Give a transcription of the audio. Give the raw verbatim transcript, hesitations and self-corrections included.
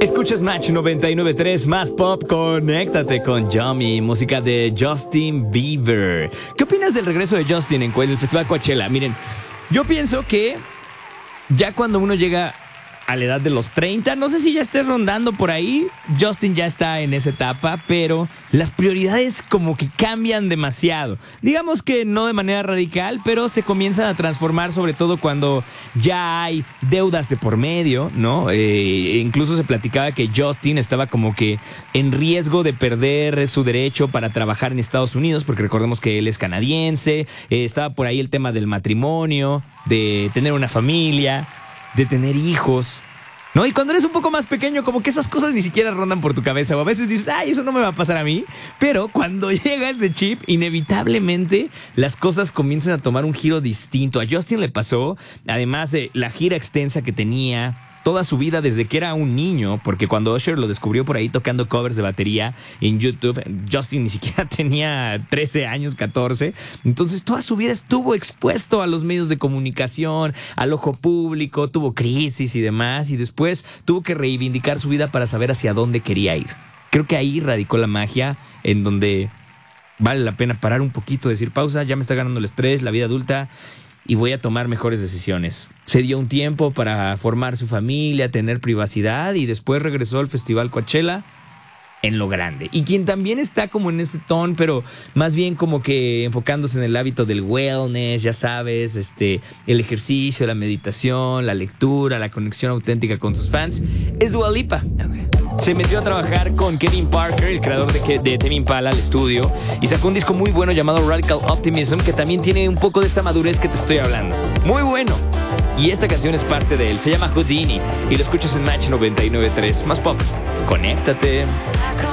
Escuchas Match noventa y nueve punto tres, más pop, conéctate con Yummy, música de Justin Bieber. ¿Qué opinas del regreso de Justin en el Festival Coachella? Miren, yo pienso que ya cuando uno llega a la edad de los treinta, no sé si ya estés rondando por ahí, Justin ya está en esa etapa, pero las prioridades como que cambian demasiado. Digamos que no de manera radical, pero se comienzan a transformar, sobre todo cuando ya hay deudas de por medio, ¿no? Eh, incluso se platicaba que Justin estaba como que en riesgo de perder su derecho para trabajar en Estados Unidos, porque recordemos que él es canadiense, eh, estaba por ahí el tema del matrimonio, de tener una familia, de tener hijos, ¿no? Y cuando eres un poco más pequeño, como que esas cosas ni siquiera rondan por tu cabeza, o a veces dices, ay, eso no me va a pasar a mí, pero cuando llega ese chip, inevitablemente las cosas comienzan a tomar un giro distinto. A Justin le pasó, además de la gira extensa que tenía toda su vida desde que era un niño, porque cuando Usher lo descubrió por ahí tocando covers de batería en YouTube, Justin ni siquiera tenía trece años, catorce, entonces toda su vida estuvo expuesto a los medios de comunicación, al ojo público, tuvo crisis y demás, y después tuvo que reivindicar su vida para saber hacia dónde quería ir. Creo que ahí radicó la magia, en donde vale la pena parar un poquito, decir pausa, ya me está ganando el estrés, la vida adulta, y voy a tomar mejores decisiones. Se dio un tiempo para formar su familia, tener privacidad, y después regresó al Festival Coachella en lo grande. Y quien también está como en ese ton, pero más bien como que enfocándose en el hábito del wellness, ya sabes, este, el ejercicio, la meditación, la lectura, la conexión auténtica con sus fans, es Dua Lipa. Okay. Se metió a trabajar con Kevin Parker, el creador de, de Tame Impala, al estudio, y sacó un disco muy bueno llamado Radical Optimism, que también tiene un poco de esta madurez que te estoy hablando. Muy bueno. Y esta canción es parte de él, se llama Houdini, y lo escuchas en Match noventa y nueve punto tres, más pop. Conéctate.